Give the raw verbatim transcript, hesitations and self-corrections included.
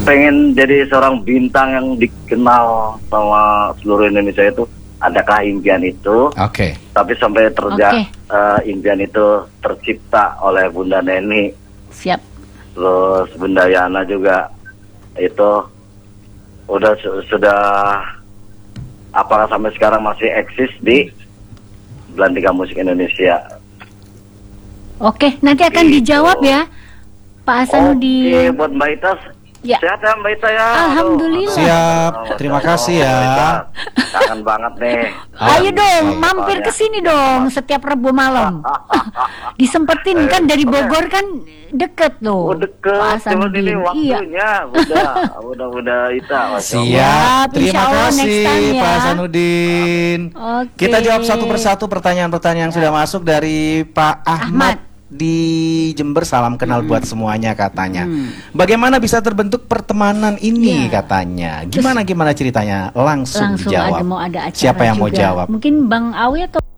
pengen jadi seorang bintang yang dikenal sama seluruh Indonesia itu, adakah impian itu? Oke. Okay. Tapi sampai terja okay. uh, impian itu tercipta oleh Bunda Neni. Siap. Terus Bunda Yana juga itu udah su sudah apakah sampai sekarang masih eksis di Belantika Musik Indonesia. Oke, nanti akan gitu. dijawab ya Pak Hasanuddin. Oke, buat Mbak Ita. Ya. Sehat ya Mbak Ita ya. Alhamdulillah. Siap. Terima kasih ya. Kangen banget nih. Ayo dong, mampir ke sini dong setiap Rabu malam. Disempetin kan dari Bogor kan deket Oh loh. deket. Pak Cuma ini Hasanuddin. waktunya. Udah, udah, udah Ita. Siap. Insya Terima Allah next kasih time ya. Pak Hasanuddin. Oke. Kita jawab satu persatu pertanyaan-pertanyaan yang sudah masuk dari Pak Ahmad. Ahmad. Di Jember. Salam kenal Hmm. buat semuanya katanya. Hmm. Bagaimana bisa terbentuk pertemanan ini Ya. katanya? Gimana gimana ceritanya? Langsung, Langsung dijawab. ada mau ada acara Siapa yang mau juga. jawab? Mungkin Bang Awi atau